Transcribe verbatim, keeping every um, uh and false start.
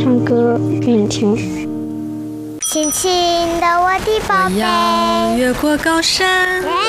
唱歌给你听。 轻轻的我的宝贝， 我要越过高山。